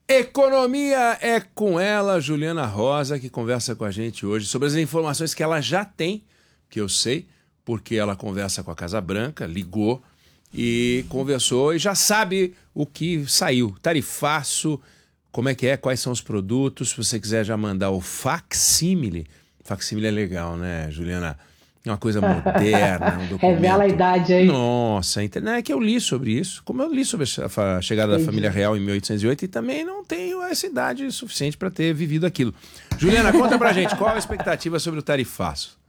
Economia é com ela, Juliana Rosa, que conversa com a gente hoje sobre as informações que ela já tem, que eu sei, porque ela conversa com a Casa Branca, ligou e conversou e já sabe o que saiu. Tarifaço, como é que é, quais são os produtos. Se você quiser já mandar o facsímile é legal, né, Juliana? É uma coisa moderna, um documento. Revela a idade aí. Nossa, não é que eu li sobre isso, como eu li sobre a chegada da família real em 1808 e também não tenho essa idade suficiente para ter vivido aquilo. Juliana, conta pra gente, qual a expectativa sobre o tarifaço?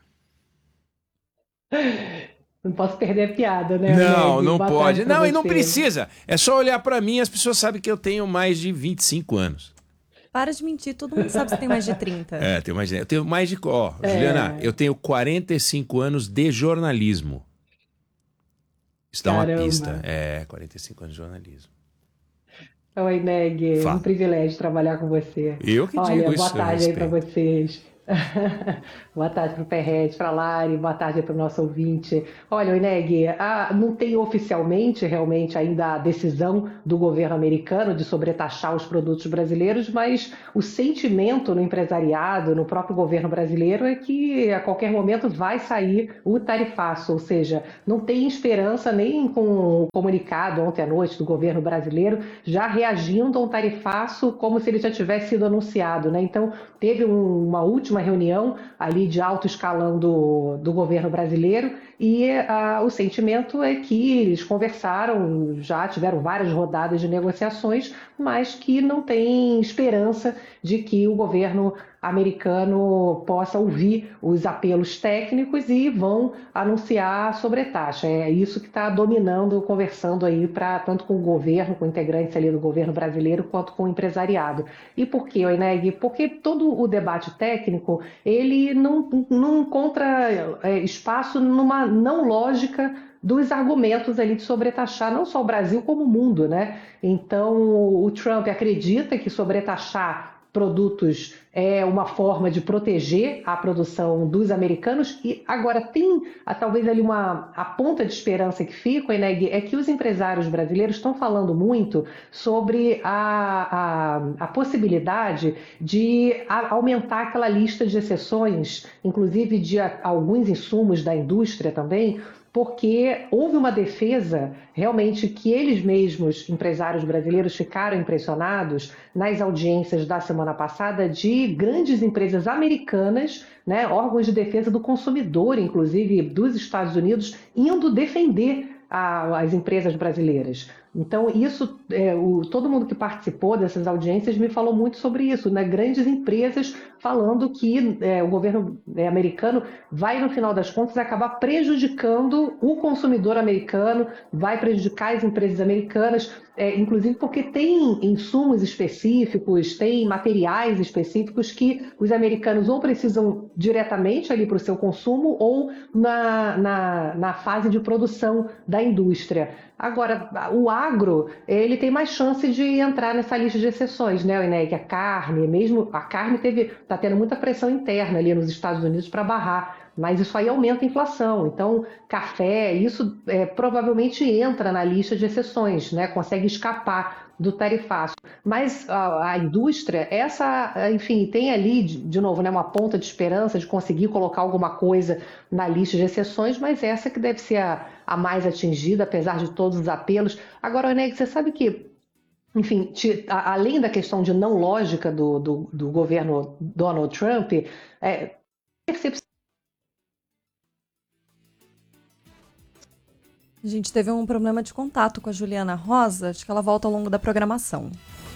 Não posso perder a piada, né? Não pode. Não, e não precisa. É só olhar pra mim, as pessoas sabem que eu tenho mais de 25 anos. Para de mentir, todo mundo sabe que você tem mais de 30. Eu tenho mais de... Juliana, eu tenho 45 anos de jornalismo. Isso dá uma pista. 45 anos de jornalismo. Oi, Neg, um privilégio trabalhar com você. Eu que digo isso. Boa tarde aí para vocês. Boa tarde para o Perrete, para a Lari, boa tarde para o nosso ouvinte. Olha, Ineg, não tem oficialmente realmente ainda a decisão do governo americano de sobretaxar os produtos brasileiros, mas o sentimento no empresariado, no próprio governo brasileiro, é que a qualquer momento vai sair o tarifaço, ou seja, não tem esperança nem com o comunicado ontem à noite do governo brasileiro já reagindo a um tarifaço como se ele já tivesse sido anunciado, né? Então, teve uma última reunião ali de alto escalão do governo brasileiro e o sentimento é que eles conversaram, já tiveram várias rodadas de negociações, mas que não tem esperança de que o governo americano possa ouvir os apelos técnicos e vão anunciar a sobretaxa. É isso que está dominando, conversando aí tanto com o governo, com integrantes ali do governo brasileiro, quanto com o empresariado. E por quê, Oineg? Porque todo o debate técnico, ele não encontra espaço numa não lógica dos argumentos ali de sobretaxar não só o Brasil como o mundo, né? Então, o Trump acredita que sobretaxar produtos é uma forma de proteger a produção dos americanos e agora tem talvez ali a ponta de esperança que fica, Eneg, é que os empresários brasileiros estão falando muito sobre a possibilidade de aumentar aquela lista de exceções, inclusive de alguns insumos da indústria também, porque houve uma defesa realmente que eles mesmos, empresários brasileiros, ficaram impressionados nas audiências da semana passada de grandes empresas americanas, né, órgãos de defesa do consumidor, inclusive dos Estados Unidos, indo defender as empresas brasileiras. Então, isso, todo mundo que participou dessas audiências me falou muito sobre isso, né? Grandes empresas falando que o governo americano vai, no final das contas, acabar prejudicando o consumidor americano, vai prejudicar as empresas americanas, inclusive porque tem insumos específicos, tem materiais específicos que os americanos ou precisam diretamente ali para o seu consumo ou na fase de produção da indústria. Agora, o agro, ele tem mais chance de entrar nessa lista de exceções, né, Ineg? A carne está tendo muita pressão interna ali nos Estados Unidos para barrar, mas isso aí aumenta a inflação. Então, café, isso provavelmente entra na lista de exceções, né? Consegue escapar do tarifaço. Mas a indústria, enfim, tem ali, de novo, né, uma ponta de esperança de conseguir colocar alguma coisa na lista de exceções, mas essa que deve ser a mais atingida, apesar de todos os apelos. Agora, Oneg, você sabe que, enfim, além da questão de não lógica do governo Donald Trump, percepção. A gente teve um problema de contato com a Juliana Rosa, acho que ela volta ao longo da programação.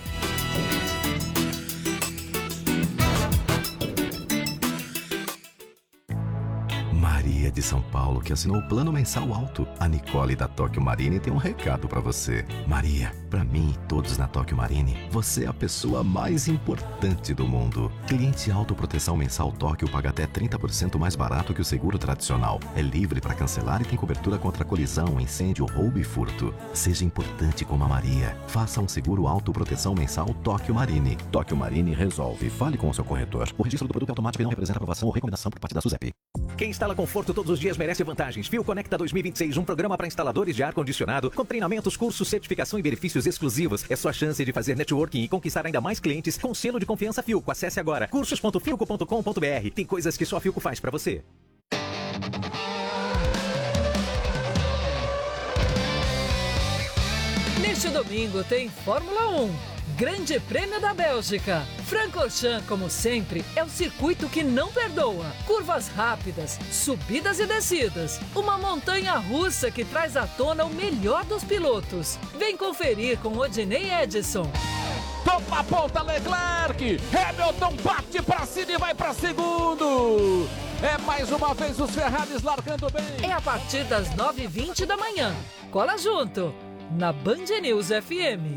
Maria de São Paulo, que assinou o plano mensal alto. A Nicole da Tóquio Marine tem um recado pra você. Maria, pra mim e todos na Tóquio Marine, você é a pessoa mais importante do mundo. Cliente autoproteção mensal Tóquio paga até 30% mais barato que o seguro tradicional. É livre pra cancelar e tem cobertura contra colisão, incêndio, roubo e furto. Seja importante como a Maria. Faça um seguro autoproteção mensal Tóquio Marine. Tóquio Marine resolve. Fale com o seu corretor. O registro do produto é automático e não representa aprovação ou recomendação por parte da SUSEP. Quem instala conforto todos os dias merece vantagens. Fio Conecta 2026, um programa para instaladores de ar-condicionado com treinamentos, cursos, certificação e benefícios encontros exclusivos. É sua chance de fazer networking e conquistar ainda mais clientes com selo de confiança Philco. Acesse agora cursos.philco.com.br. Tem coisas que só a Philco faz pra você. Neste domingo tem Fórmula 1. Grande Prêmio da Bélgica. Francorchamps, como sempre, é o circuito que não perdoa. Curvas rápidas, subidas e descidas. Uma montanha russa que traz à tona o melhor dos pilotos. Vem conferir com Odinei Edson. Toma a ponta Leclerc. Hamilton bate pra cima e vai pra segundo. É mais uma vez os Ferraris largando bem. É a partir das 9h20 da manhã. Cola junto, na Band News FM.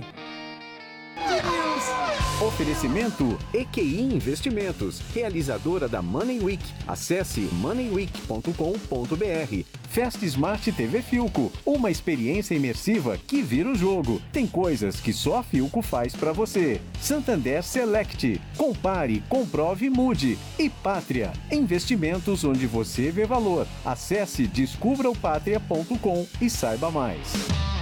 Oferecimento EQI Investimentos, realizadora da Money Week. Acesse moneyweek.com.br. Fast Smart TV Philco, uma experiência imersiva que vira o jogo. Tem coisas que só a Philco faz pra você. Santander Select, compare, comprove e mude. E Pátria, investimentos onde você vê valor. Acesse descubraopatria.com e saiba mais.